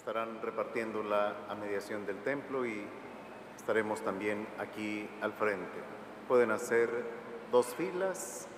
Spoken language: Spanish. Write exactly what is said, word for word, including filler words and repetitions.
estarán repartiéndola a mediación del templo y estaremos también aquí al frente. Pueden hacer dos filas